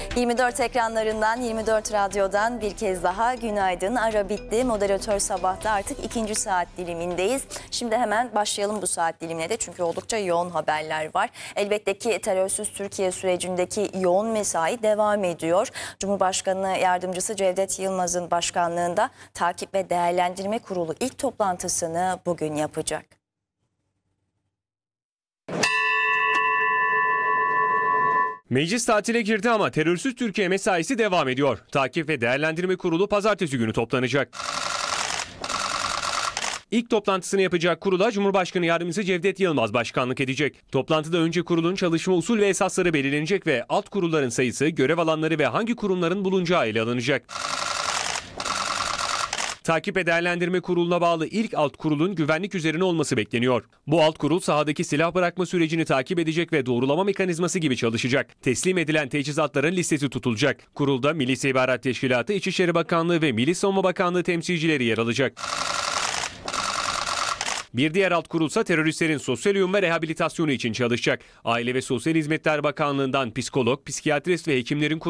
24 ekranlarından, 24 radyodan bir kez daha günaydın. Ara bitti. Moderatör Sabah'ta artık ikinci saat dilimindeyiz. Şimdi hemen başlayalım bu saat dilimine de çünkü oldukça yoğun haberler var. Elbette ki terörsüz Türkiye sürecindeki yoğun mesai devam ediyor. Cumhurbaşkanı Yardımcısı Cevdet Yılmaz'ın başkanlığında Takip ve Değerlendirme Kurulu ilk toplantısını bugün yapacak. Meclis tatile girdi ama terörsüz Türkiye mesaisi devam ediyor. Takip ve Değerlendirme Kurulu pazartesi günü toplanacak. İlk toplantısını yapacak kurula Cumhurbaşkanı Yardımcısı Cevdet Yılmaz başkanlık edecek. Toplantıda önce kurulun çalışma usul ve esasları belirlenecek ve alt kurulların sayısı, görev alanları ve hangi kurumların bulunacağı ele alınacak. Takip ve Değerlendirme Kurulu'na bağlı ilk alt kurulun güvenlik üzerine olması bekleniyor. Bu alt kurul sahadaki silah bırakma sürecini takip edecek ve doğrulama mekanizması gibi çalışacak. Teslim edilen teçhizatların listesi tutulacak. Kurulda Milli İstihbarat Teşkilatı, İçişleri Bakanlığı ve Milli Savunma Bakanlığı temsilcileri yer alacak. Bir diğer alt kurulsa teröristlerin sosyal uyum ve rehabilitasyonu için çalışacak. Aile ve Sosyal Hizmetler Bakanlığı'ndan psikolog, psikiyatrist ve hekimlerin